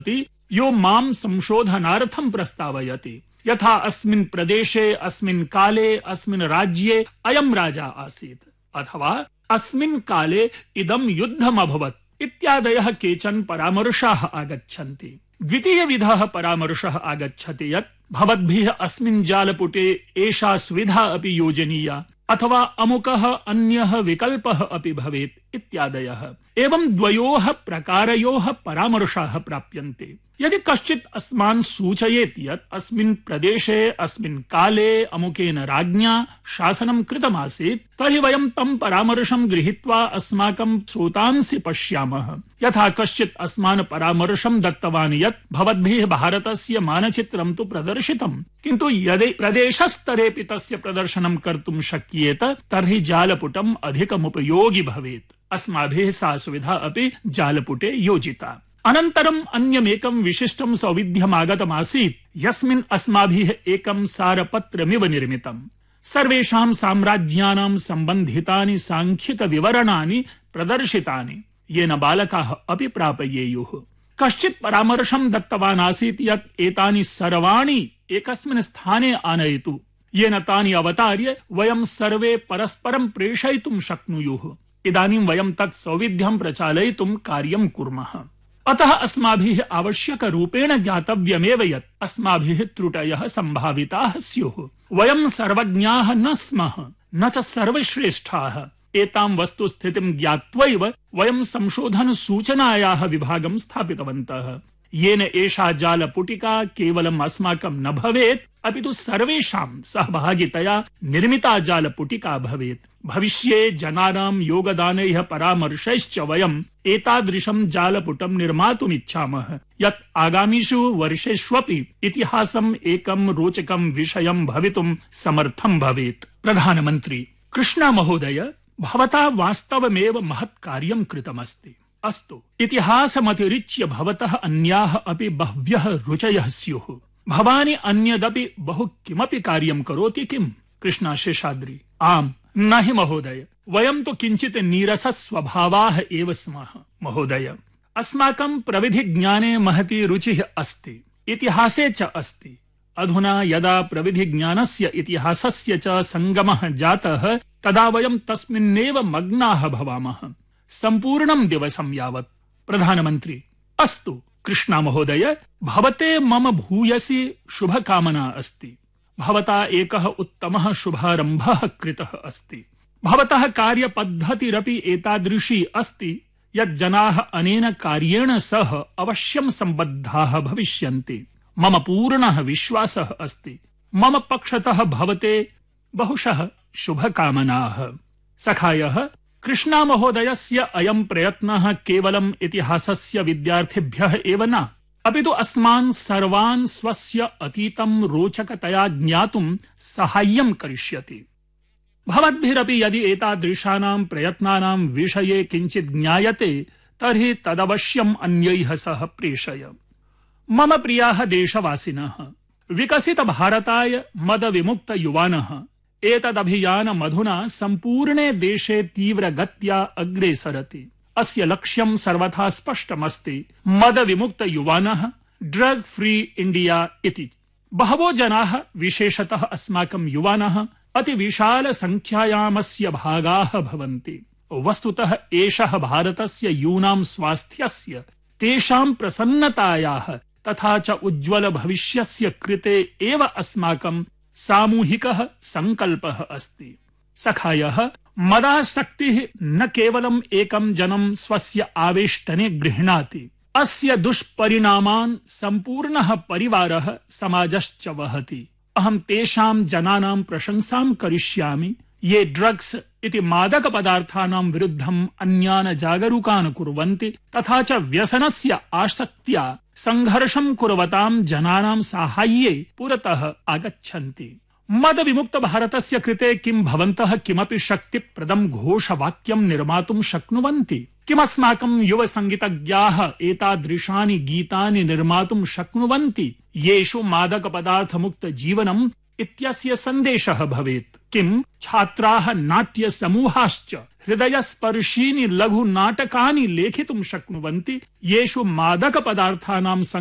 यो मां संशोधनार्थं प्रस्तावयति। यथा अस्मिन् प्रदेशे अस्मिन् काले अस्मिन् राज्ये अयं राजा आसीत् अथवा अस्मिन् काले इदं युद्धमभवत् इत्यादयः केचन परामर्शाः आगच्छन्ति। द्वितीयविधः परामर्शः आगच्छति यत् भवद्भिः अस्मिन् जालपुटे एषा सुविधा अपि योजनीया अथवा अमुकः अन्यः विकल्पः अपि भवेत् इत्यादयः। एवं द्वयोः प्रकारयोः परामर्शाः प्राप्यन्ते। यदि कश्चित् अस्मान् सूचयेत् यत् अस्मिन् प्रदेशे अस्मिन् काले अमुकेन राज्ञा शासनं कृतमासीत् तर्हि वयं तं परामर्शं गृहीत्वा अस्माकं स्रोतांसि पश्यामः। यथा कश्चित् अस्मान् परामर्शं दत्तवान् यत् भवद्भिः भारतस्य मानचित्रं तु प्रदर्शितं किन्तु यदि प्रदेशस्तरेऽपि तस्य प्रदर्शनं कर्तुं शक्येत तर्हि जालपुटम् अधिकमुपयोगि भवेत्। अस्माभिः सा सुविधा अपि जालपुटे योजिता। अनन्तरम् अन्यमेकं विशिष्टं सौविध्यमागतमासीत् यस्मिन् अस्माभिः एकं सारपत्रमिव निर्मितम्। सर्वेषां साम्राज्यानां सम्बन्धितानि सांख्यिक विवरणानि प्रदर्शितानि येन बालकाः अपि प्रापयेयुः। कश्चित् परामर्शं दत्तवान् आसीत् यत् एतानि सर्वाणि एकस्मिन् स्थाने आनयतु येन तानि अवतार्य वयं सर्वे परस्परं प्रेषयितुं शक्नुयुः। इदानीं वयं तत् सौविध्यं प्रचालयितुं कार्यं कुर्मः। अतः अस्माभिः आवश्यकरूपेण ज्ञातव्यमेव यत् अस्माभिः त्रुटयः सम्भाविताः स्युः। वयं सर्वज्ञाः न स्मः न च सर्वश्रेष्ठाः। एतां वस्तुस्थितिं ज्ञात्वैव वयं संशोधन सूचनायाः विभागं स्थापितवन्तः येन एषा जालपुटिका केवलम् अस्माकं न भवेत् अपितु सर्वेषां सहभागितया निर्मिता जालपुटिका भवेत्। भविष्ये जनानां योगदानैः परामर्शैश्च वयम् एतादृशं जालपुटं निर्मातुमिच्छामः यत् आगामिषु वर्षेष्वपि इतिहासम् एकं रोचकं विषयं भवितुं समर्थं भवेत्। प्रधानमन्त्री कृष्णा महोदय, भवता वास्तवमेव महत् कार्यं कृतमस्ति। अस्तु, इतिहासमतिरिच्य भवतः अन्याः अपि बह्व्यः रुचयः स्युः। भवानि अन्यदपि बहु किमपि कार्यं करोति किम्? कृष्णा शेषाद्रि: आम्, न हि महोदय, वयं तु किञ्चित् नीरसः स्वभावाः एव स्मः। महोदय, अस्माकं प्रविधिज्ञाने महती रुचिः अस्ति, इतिहासे च अस्ति। अधुना यदा प्रविधिज्ञानस्य इतिहासस्य च सङ्गमः जातः तदा वयं तस्मिन्नेव मग्नाः भवामः सम्पूर्णं दिवसं यावत्। प्रधानमन्त्री: अस्तु कृष्णा महोदय, भवते मम भूयसी शुभकामना अस्ति। भवता एकः उत्तमः शुभारम्भः कृतः अस्ति। भवतः कार्यपद्धतिरपि एतादृशी अस्ति यत् जनाः अनेन कार्येण सह अवश्यं सम्बद्धाः भविष्यन्ति। मम पूर्णः विश्वासः अस्ति। मम पक्षतः भवते बहुशः शुभकामनाः। सखायः, कृष्णा महोदयस्य अयं प्रयत्नः केवलम् इतिहासस्य विद्यार्थिभ्यः एव न, अपितु अस्मान् सर्वान् स्वस्य अतीतं रोचकतया ज्ञातुं साहाय्यं करिष्यति। भवद्भिरपि यदि एतादृशानां प्रयत्नानां विषये किञ्चित् ज्ञायते तर्हि तदवश्यम् अन्यैः सह प्रेषय। मम प्रियाः देशवासिनः, विकसित भारताय मदविमुक्त युवानः एतदभियानमधुना सम्पूर्णे देशे तीव्रगत्या अग्रे सरति। अस्य लक्ष्यं सर्वथा स्पष्टमस्ति, मदविमुक्त युवानः, ड्रग फ्री इंडिया इति। बहवो जनाः, विशेषतः अस्माकं युवानः, अतिविशाल संख्यायामस्य भागाः भवन्ति। वस्तुतः एषः भारतस्य यूनां स्वास्थ्यस्य, तेषां प्रसन्नतायाः तथा च उज्ज्वल भविष्यस्य कृते एव अस्माकं सामूहिकः संकल्पः अस्ति। सखायः, मदासक्तिः न केवलम् एकं जनं स्वस्य आवेष्टने गृह्णाति, अस्य दुष्परिणामान् सम्पूर्णः परिवारः समाजश्च वहति। अहं तेषां जनानां प्रशंसां करिष्यामि ये ड्रग्स इति मादक पदार्थानां विरुद्धम् अन्यान् जागरूकान् कुर्वन्ति तथा च व्यसनस्य आसक्त्या संघर्षं कुर्वतां जनानां साहाय्ये पुरतः आगच्छन्ति। मद विमुक्त भारतस्य कृते किं भवन्तः किमपि शक्तिप्रदं घोषवाक्यं निर्मातुं शक्नुवन्ति? किमस्माकं युव संगीतज्ञाः एतादृशानि गीतानि निर्मातुं शक्नुवन्ति येषु मादक पदार्थ मुक्त जीवनम् इत्यस्य सन्देशः भवेत्? किं छात्राः नाट्य समूहाश्च हृदयस्पर्शीनि लघु नाटकानि लेखितुं शक्नुवन्ति येषु मादक पदार्थानां